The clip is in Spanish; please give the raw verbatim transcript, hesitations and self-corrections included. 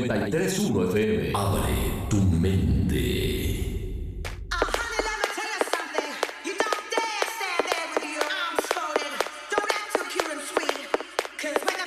noventa y tres punto uno F M. Abre